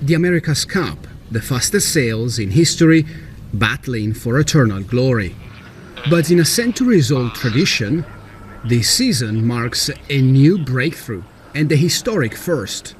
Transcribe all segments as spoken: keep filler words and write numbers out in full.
the America's Cup, the fastest sails in history, battling for eternal glory. But in a centuries-old tradition, this season marks a new breakthrough and a historic first.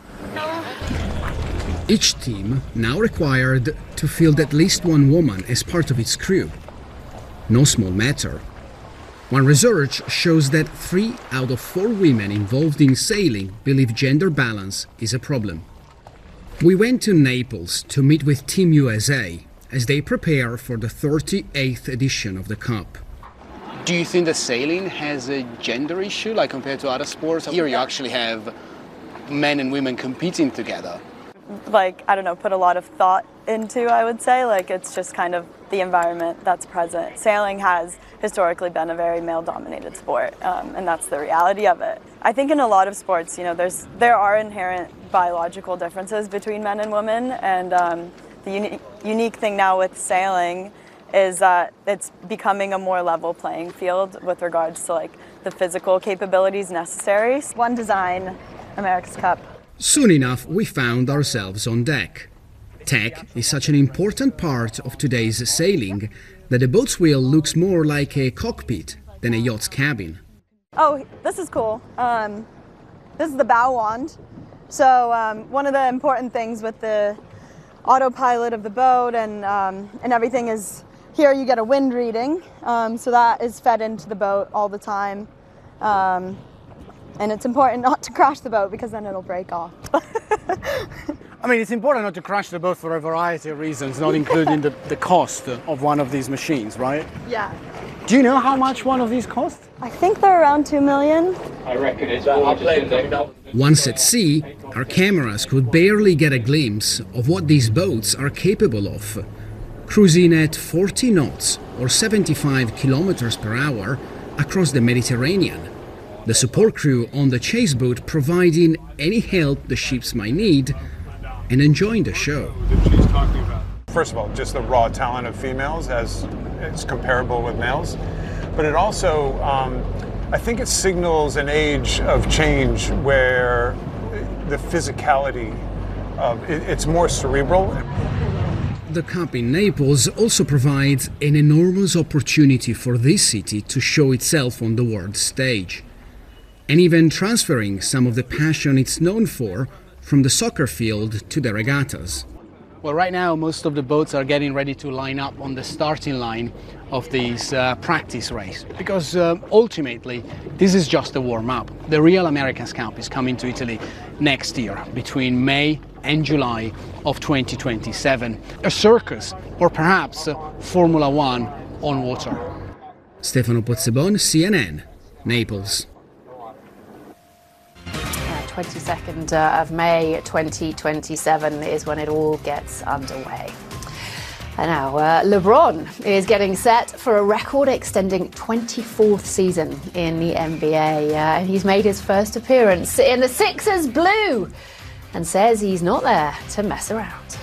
Each team now required to field at least one woman as part of its crew. No small matter. One research shows that three out of four women involved in sailing believe gender balance is a problem. We went to Naples to meet with Team U S A as they prepare for the thirty-eighth edition of the Cup. Do you think that sailing has a gender issue, like compared to other sports? Here you actually have men and women competing together. Like, I don't know, put a lot of thought into, I would say. Like, it's just kind of the environment that's present. Sailing has historically been a very male-dominated sport, um, and that's the reality of it. I think in a lot of sports, you know, there's there are inherent biological differences between men and women, and um, the uni unique thing now with sailing is that it's becoming a more level playing field with regards to like the physical capabilities necessary. One design, America's Cup. Soon enough, we found ourselves on deck. Tech is such an important part of today's sailing that the boat's wheel looks more like a cockpit than a yacht's cabin. Oh, this is cool. Um, this is the bow wand. So um, one of the important things with the autopilot of the boat and, um, and everything is here you get a wind reading. Um, so that is fed into the boat all the time. Um, And it's important not to crash the boat because then it'll break off. I mean, it's important not to crash the boat for a variety of reasons, not including the, the cost of one of these machines, right? Yeah. Do you know how much one of these costs? I think they're around two million. I reckon it's all. Once at sea, our cameras could barely get a glimpse of what these boats are capable of. Cruising at forty knots or seventy-five kilometers per hour across the Mediterranean. The support crew on the chase boat providing any help the ships might need and enjoying the show. First of all, just the raw talent of females as it's comparable with males, but it also, um, I think it signals an age of change where the physicality of it, it's more cerebral. The Cup in Naples also provides an enormous opportunity for this city to show itself on the world stage, and even transferring some of the passion it's known for from the soccer field to the regattas. Well, right now most of the boats are getting ready to line up on the starting line of this uh, practice race, because uh, ultimately this is just a warm-up. The real America's Cup is coming to Italy next year between May and July of twenty twenty-seven. A circus, or perhaps uh, Formula One on water. Stefano Pozzebon, C N N, Naples. twenty-second of May twenty twenty-seven is when it all gets underway. And now uh, LeBron is getting set for a record-extending twenty-fourth season in the N B A. Uh, he's made his first appearance in the Sixers blue and says he's not there to mess around.